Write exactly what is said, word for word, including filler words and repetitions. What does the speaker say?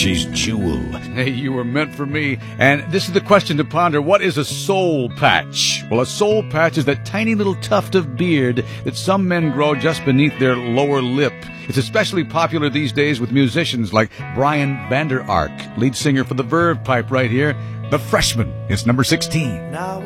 She's Jewel. Hey, you were meant for me. And this is the question to ponder. What is a soul patch? Well, a soul patch is that tiny little tuft of beard that some men grow just beneath their lower lip. It's especially popular these days with musicians like Brian Vander Ark, lead singer for the Verve Pipe right here. The Freshman. It's number sixteen. Now